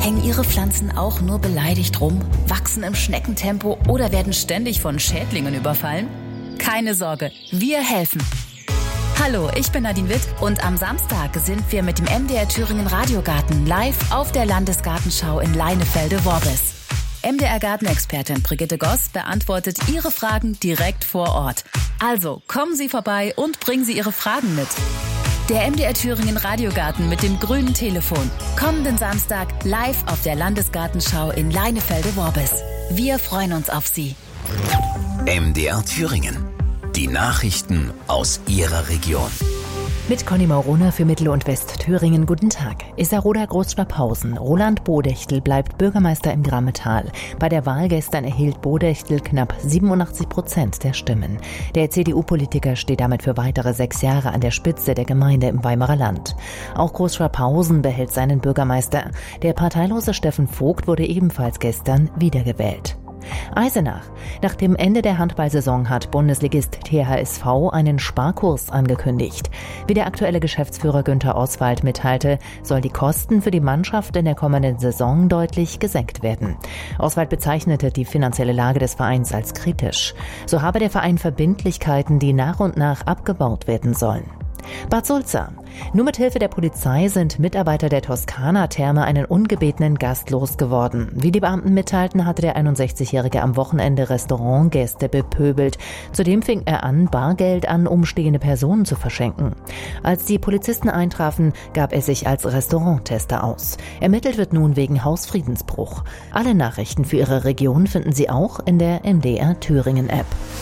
Hängen Ihre Pflanzen auch nur beleidigt rum, wachsen im Schneckentempo oder werden ständig von Schädlingen überfallen? Keine Sorge, wir helfen. Hallo, ich bin Nadine Witt und am Samstag sind wir mit dem MDR Thüringen Radiogarten live auf der Landesgartenschau in Leinefelde-Worbis. MDR-Gartenexpertin Brigitte Goss beantwortet Ihre Fragen direkt vor Ort. Also kommen Sie vorbei und bringen Sie Ihre Fragen mit. Der MDR Thüringen Radiogarten mit dem grünen Telefon. Kommenden Samstag live auf der Landesgartenschau in Leinefelde-Worbis. Wir freuen uns auf Sie. MDR Thüringen. Die Nachrichten aus Ihrer Region. Mit Conny Maurona für Mittel- und Westthüringen. Guten Tag. Isarroda Großschwabhausen. Roland Bodechtel bleibt Bürgermeister im Grammetal. Bei der Wahl gestern erhielt Bodechtel knapp 87% der Stimmen. Der CDU-Politiker steht damit für weitere 6 Jahre an der Spitze der Gemeinde im Weimarer Land. Auch Großschwabhausen behält seinen Bürgermeister. Der parteilose Steffen Vogt wurde ebenfalls gestern wiedergewählt. Eisenach. Nach dem Ende der Handballsaison hat Bundesligist THSV einen Sparkurs angekündigt. Wie der aktuelle Geschäftsführer Günther Oswald mitteilte, soll die Kosten für die Mannschaft in der kommenden Saison deutlich gesenkt werden. Oswald bezeichnete die finanzielle Lage des Vereins als kritisch. So habe der Verein Verbindlichkeiten, die nach und nach abgebaut werden sollen. Bad Sulza. Nur mit Hilfe der Polizei sind Mitarbeiter der Toskana-Therme einen ungebetenen Gast losgeworden. Wie die Beamten mitteilten, hatte der 61-Jährige am Wochenende Restaurantgäste bepöbelt. Zudem fing er an, Bargeld an umstehende Personen zu verschenken. Als die Polizisten eintrafen, gab er sich als Restauranttester aus. Ermittelt wird nun wegen Hausfriedensbruch. Alle Nachrichten für Ihre Region finden Sie auch in der MDR Thüringen-App.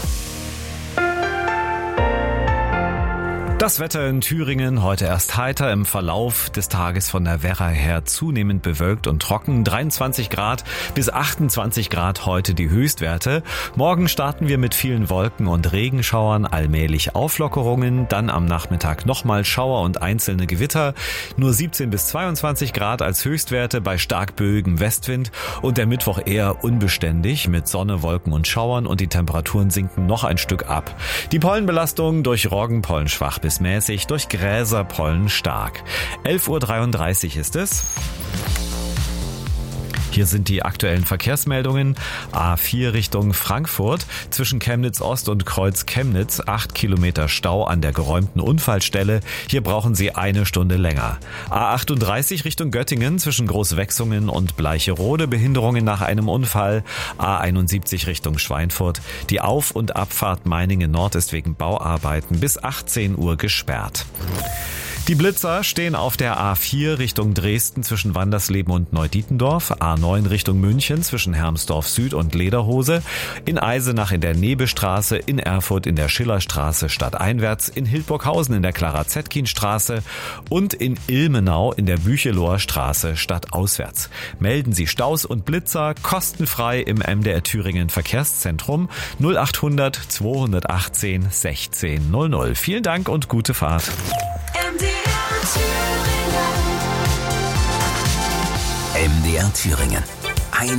Das Wetter in Thüringen heute erst heiter, im Verlauf des Tages von der Werra her zunehmend bewölkt und trocken. 23 Grad bis 28 Grad heute die Höchstwerte. Morgen starten wir mit vielen Wolken und Regenschauern, allmählich Auflockerungen, dann am Nachmittag nochmal Schauer und einzelne Gewitter. Nur 17 bis 22 Grad als Höchstwerte bei stark böigem Westwind und der Mittwoch eher unbeständig mit Sonne, Wolken und Schauern und die Temperaturen sinken noch ein Stück ab. Die Pollenbelastung durch Roggenpollen schwach bis mäßig, durch Gräserpollen stark. 11.33 Uhr ist es. Hier sind die aktuellen Verkehrsmeldungen. A4 Richtung Frankfurt. Zwischen Chemnitz Ost und Kreuz Chemnitz 8 Kilometer Stau an der geräumten Unfallstelle. Hier brauchen Sie 1 Stunde länger. A38 Richtung Göttingen. Zwischen Großwechsungen und Bleicherode Behinderungen nach einem Unfall. A71 Richtung Schweinfurt. Die Auf- und Abfahrt Meiningen Nord ist wegen Bauarbeiten bis 18 Uhr gesperrt. Die Blitzer stehen auf der A4 Richtung Dresden zwischen Wandersleben und Neudietendorf, A9 Richtung München zwischen Hermsdorf Süd und Lederhose, in Eisenach in der Nebestraße, in Erfurt in der Schillerstraße stadteinwärts, in Hildburghausen in der Clara-Zetkin-Straße und in Ilmenau in der Bücheloher Straße stadtauswärts. Melden Sie Staus und Blitzer kostenfrei im MDR Thüringen Verkehrszentrum 0800 218 16 00. Vielen Dank und gute Fahrt. MDR Thüringen.